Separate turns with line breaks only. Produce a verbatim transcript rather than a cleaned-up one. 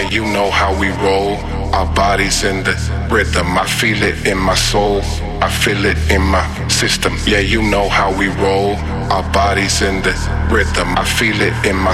you know how we roll. Our bodies in the rhythm. I feel it in my soul. I feel it in my system. Yeah, you know how we roll. Our bodies in the rhythm. I feel it in my